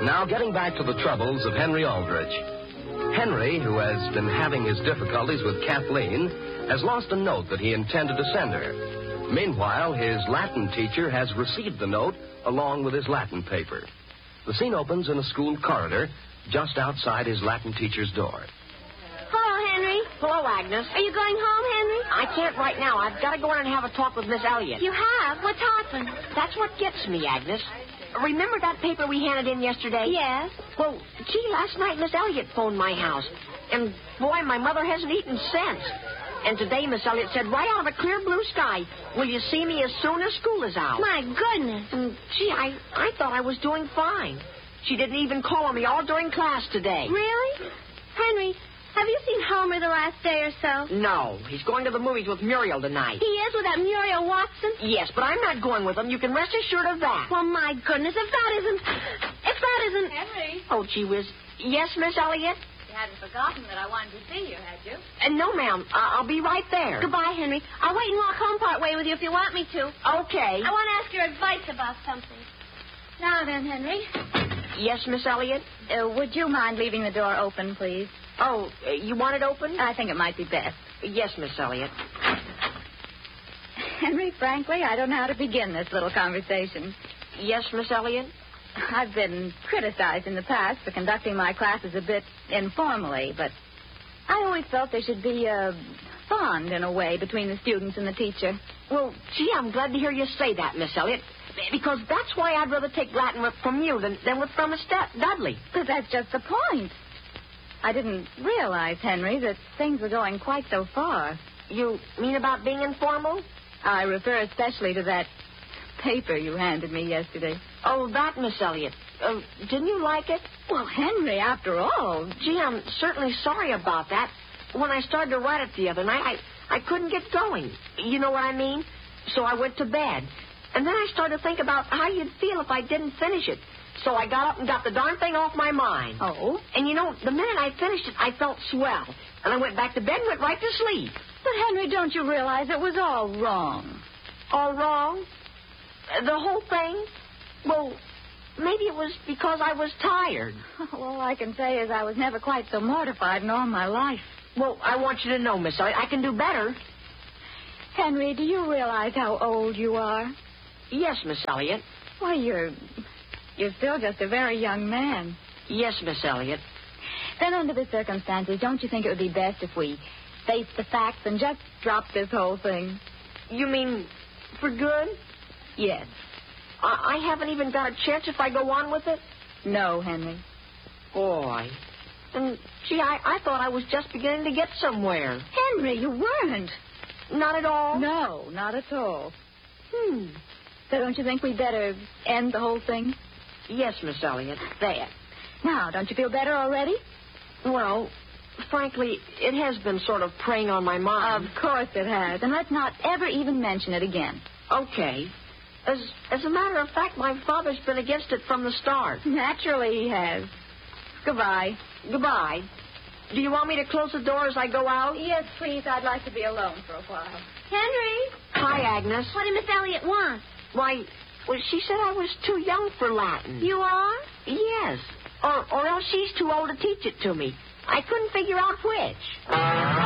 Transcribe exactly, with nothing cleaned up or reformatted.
Now, getting back to the troubles of Henry Aldrich. Henry, who has been having his difficulties with Kathleen, has lost a note that he intended to send her. Meanwhile, his Latin teacher has received the note along with his Latin paper. The scene opens in a school corridor just outside his Latin teacher's door. Hello, Henry. Hello, Agnes. Are you going home, Henry? I can't right now. I've got to go in and have a talk with Miss Elliott. You have? What's happened? That's what gets me, Agnes. Remember that paper we handed in yesterday? Yes. Well, gee, last night Miss Elliott phoned my house. And, boy, my mother hasn't eaten since. And today Miss Elliott said, right out of a clear blue sky, will you see me as soon as school is out? My goodness. And, gee, I, I thought I was doing fine. She didn't even call on me all during class today. Really? Henry, have you seen Homer the last day or so? No. He's going to the movies with Muriel tonight. He is with that Muriel Watson? Yes, but I'm not going with him. You can rest assured of that. Well, my goodness, if that isn't... If that isn't... Henry. Oh, gee whiz. Yes, Miss Elliott? You hadn't forgotten that I wanted to see you, had you? Uh, no, ma'am. Uh, I'll be right there. Goodbye, Henry. I'll wait and walk home part way with you if you want me to. Okay. I want to ask your advice about something. Now then, Henry. Yes, Miss Elliott? Uh, would you mind leaving the door open, please? Oh, uh, you want it open? I think it might be best. Yes, Miss Elliott. Henry, frankly, I don't know how to begin this little conversation. Yes, Miss Elliott? I've been criticized in the past for conducting my classes a bit informally, but I always felt there should be a bond, in a way, between the students and the teacher. Well, gee, I'm glad to hear you say that, Miss Elliott, because that's why I'd rather take Latin from you than, than with from Miss Dudley. But that's just the point. I didn't realize, Henry, that things were going quite so far. You mean about being informal? I refer especially to that paper you handed me yesterday. Oh, that, Miss Elliott. Uh, didn't you like it? Well, Henry, after all... Gee, I'm certainly sorry about that. When I started to write it the other night, I, I couldn't get going. You know what I mean? So I went to bed. And then I started to think about how you'd feel if I didn't finish it. So I got up and got the darn thing off my mind. Oh? And, you know, the minute I finished it, I felt swell. And I went back to bed and went right to sleep. But, Henry, don't you realize it was all wrong? All wrong? Uh, the whole thing? Well, maybe it was because I was tired. All I can say is I was never quite so mortified in all my life. Well, I want you to know, Miss Elliott, I can do better. Henry, do you realize how old you are? Yes, Miss Elliott. Why, you're... You're still just a very young man. Yes, Miss Elliott. Then under the circumstances, don't you think it would be best if we face the facts and just drop this whole thing? You mean for good? Yes. I, I haven't even got a chance if I go on with it? No, Henry. Boy. And, gee, I, I thought I was just beginning to get somewhere. Henry, you weren't. Not at all? No, not at all. Hmm. So don't you think we'd better end the whole thing? Yes, Miss Elliott. There. Now, don't you feel better already? Well, frankly, it has been sort of preying on my mind. Of course it has. And let's not ever even mention it again. Okay. As as a matter of fact, my father's been against it from the start. Naturally he has. Goodbye. Goodbye. Do you want me to close the door as I go out? Yes, please. I'd like to be alone for a while. Henry? Hi, Agnes. What did Miss Elliott want? Why, well, she said I was too young for Latin. You are? Yes. Or, or else she's too old to teach it to me. I couldn't figure out which.